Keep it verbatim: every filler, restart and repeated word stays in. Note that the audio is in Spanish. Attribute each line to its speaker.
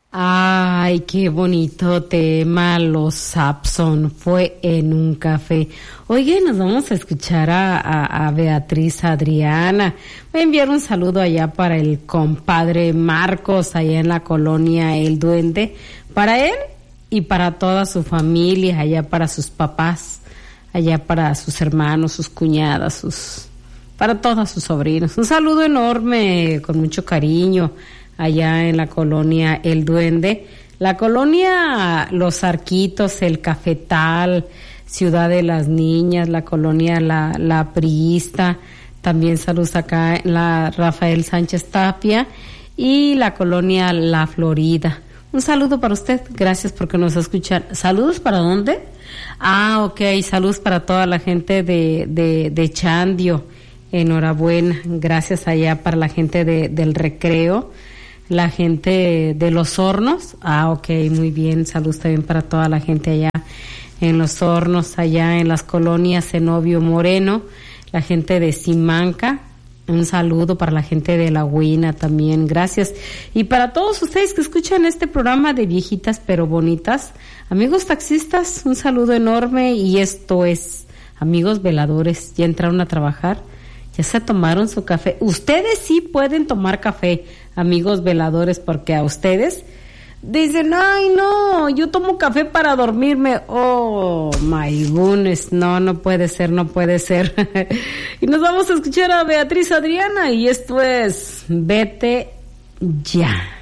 Speaker 1: Ay, qué bonito tema, los Sampson, fue en un café. Oye, nos vamos a escuchar a, a, a Beatriz Adriana. Voy a enviar un saludo allá para el compadre Marcos, allá en la colonia El Duende, para él y para toda su familia, allá para sus papás, allá para sus hermanos, sus cuñadas, sus, para todos sus sobrinos. Un saludo enorme, con mucho cariño, allá en la colonia El Duende, la colonia Los Arquitos, El Cafetal, Ciudad de las Niñas, la colonia La, la Priista, también saludos acá en la Rafael Sánchez Tapia y la colonia La Florida. Un saludo para usted, gracias porque nos escuchan. ¿Saludos para dónde? Ah, ok, saludos para toda la gente de, de, de Chandio, enhorabuena, gracias allá para la gente de, del Recreo, la gente de Los Hornos, ah, ok, muy bien, saludos también para toda la gente allá en Los Hornos, allá en las colonias Zenobio Moreno, la gente de Simanca, un saludo para la gente de La Huina también, gracias, y para todos ustedes que escuchan este programa de Viejitas pero Bonitas, amigos taxistas, un saludo enorme, y esto es, amigos veladores, ya entraron a trabajar, ya se tomaron su café, ustedes sí pueden tomar café, amigos veladores, porque a ustedes dicen, ay no, yo tomo café para dormirme, oh my goodness, no, no puede ser, no puede ser. Y nos vamos a escuchar a Beatriz Adriana y esto es Vete Ya.